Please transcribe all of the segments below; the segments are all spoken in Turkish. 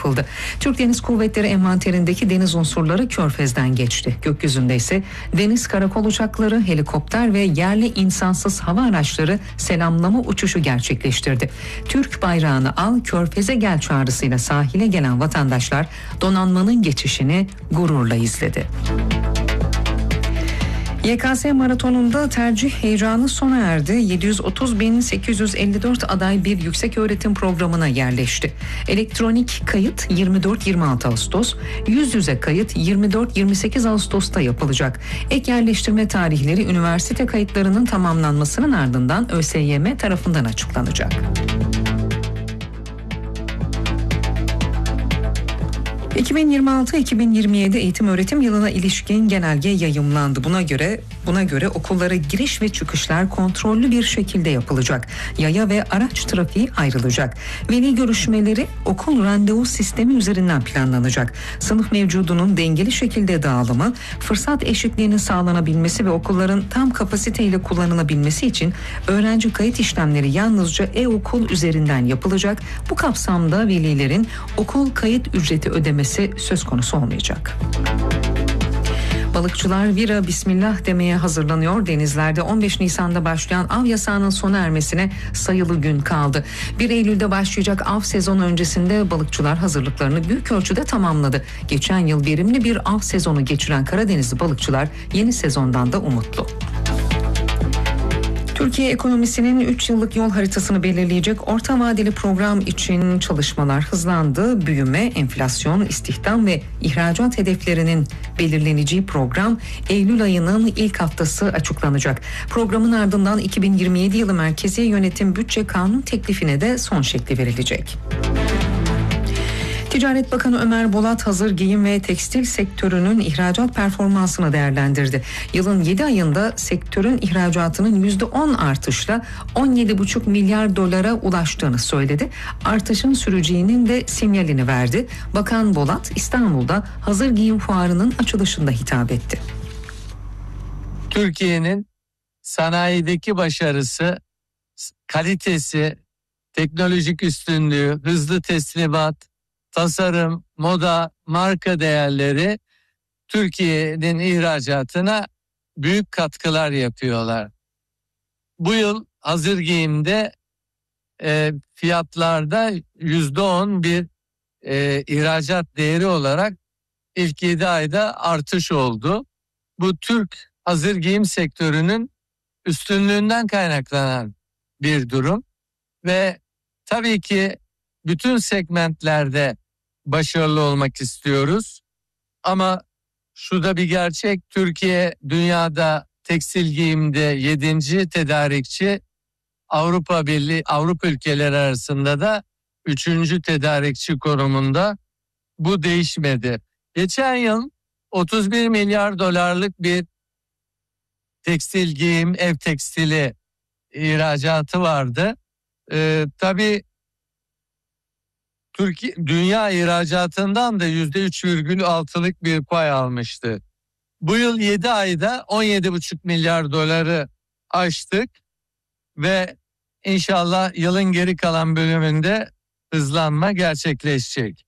yapıldı. Türk Deniz Kuvvetleri envanterindeki deniz unsurları Körfez'den geçti. Gökyüzünde ise deniz karakol uçakları, helikopter ve yerli insansız hava araçları selamlama uçuşu gerçekleştirdi. Türk bayrağını al, Körfez'e gel çağrısıyla sahile gelen vatandaşlar donanmanın geçişini gururla izledi. YKS maratonunda tercih heyecanı sona erdi. 730.854 aday bir yükseköğretim programına yerleşti. Elektronik kayıt 24-26 Ağustos, yüz yüze kayıt 24-28 Ağustos'ta yapılacak. Ek yerleştirme tarihleri üniversite kayıtlarının tamamlanmasının ardından ÖSYM tarafından açıklanacak. ...2026-2027 eğitim öğretim yılına ilişkin genelge yayımlandı. Buna göre okullara giriş ve çıkışlar kontrollü bir şekilde yapılacak. Yaya ve araç trafiği ayrılacak. Veli görüşmeleri okul randevu sistemi üzerinden planlanacak. Sınıf mevcudunun dengeli şekilde dağılımı, fırsat eşitliğinin sağlanabilmesi ve okulların tam kapasiteyle kullanılabilmesi için öğrenci kayıt işlemleri yalnızca e-okul üzerinden yapılacak. Bu kapsamda velilerin okul kayıt ücreti ödemesi söz konusu olmayacak. Balıkçılar vira bismillah demeye hazırlanıyor. Denizlerde 15 Nisan'da başlayan av yasağının sona ermesine sayılı gün kaldı. 1 Eylül'de başlayacak av sezonu öncesinde balıkçılar hazırlıklarını büyük ölçüde tamamladı. Geçen yıl verimli bir av sezonu geçiren Karadenizli balıkçılar yeni sezondan da umutlu. Türkiye ekonomisinin 3 yıllık yol haritasını belirleyecek orta vadeli program için çalışmalar hızlandı. Büyüme, enflasyon, istihdam ve ihracat hedeflerinin belirleneceği program Eylül ayının ilk haftası açıklanacak. Programın ardından 2027 yılı Merkezi Yönetim Bütçe Kanun teklifine de son şekli verilecek. Ticaret Bakanı Ömer Bolat hazır giyim ve tekstil sektörünün ihracat performansını değerlendirdi. Yılın 7 ayında sektörün ihracatının %10 artışla 17,5 milyar dolara ulaştığını söyledi. Artışın süreceğinin de sinyalini verdi. Bakan Bolat İstanbul'da hazır giyim fuarının açılışında hitap etti. Türkiye'nin sanayideki başarısı, kalitesi, teknolojik üstünlüğü, hızlı teslimat, tasarım, moda, marka değerleri Türkiye'nin ihracatına büyük katkılar yapıyorlar. Bu yıl hazır giyimde fiyatlarda %10 bir ihracat değeri olarak ilk 7 ayda artış oldu. Bu Türk hazır giyim sektörünün üstünlüğünden kaynaklanan bir durum ve tabii ki bütün segmentlerde başarılı olmak istiyoruz. Ama şu da bir gerçek, Türkiye dünyada tekstil giyimde 7. tedarikçi, Avrupa Birliği, Avrupa ülkeleri arasında da 3. tedarikçi konumunda. Bu değişmedi. Geçen yıl 31 milyar dolarlık bir tekstil giyim, ev tekstili ihracatı vardı. Tabii Türkiye dünya ihracatından da %3,6'lık bir pay almıştı. Bu yıl 7 ayda 17,5 milyar doları aştık ve inşallah yılın geri kalan bölümünde hızlanma gerçekleşecek.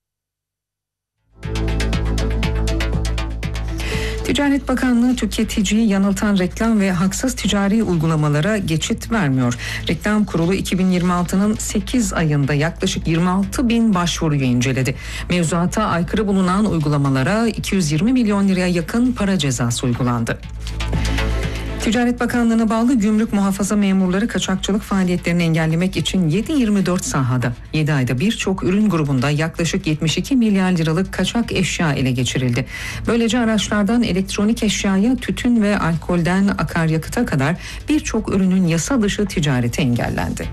Ticaret Bakanlığı tüketiciyi yanıltan reklam ve haksız ticari uygulamalara geçit vermiyor. Reklam Kurulu 2026'nın 8 ayında yaklaşık 26 bin başvuruyu inceledi. Mevzuata aykırı bulunan uygulamalara 220 milyon liraya yakın para cezası uygulandı. Ticaret Bakanlığı'na bağlı gümrük muhafaza memurları kaçakçılık faaliyetlerini engellemek için 7/24 sahada 7 ayda birçok ürün grubunda yaklaşık 72 milyar liralık kaçak eşya ele geçirildi. Böylece araçlardan elektronik eşyaya, tütün ve alkolden akaryakıta kadar birçok ürünün yasa dışı ticareti engellendi.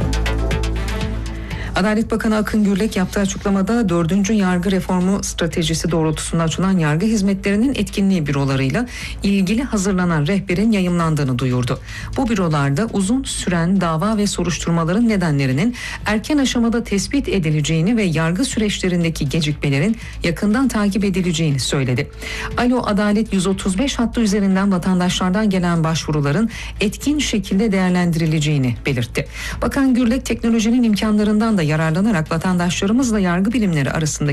Adalet Bakanı Akın Gürlek yaptığı açıklamada 4. yargı reformu stratejisi doğrultusunda açılan yargı hizmetlerinin etkinliği bürolarıyla ilgili hazırlanan rehberin yayımlandığını duyurdu. Bu bürolarda uzun süren dava ve soruşturmaların nedenlerinin erken aşamada tespit edileceğini ve yargı süreçlerindeki gecikmelerin yakından takip edileceğini söyledi. Alo Adalet 135 hattı üzerinden vatandaşlardan gelen başvuruların etkin şekilde değerlendirileceğini belirtti. Bakan Gürlek teknolojinin imkanlarından da yararlanarak vatandaşlarımızla yargı birimleri arasında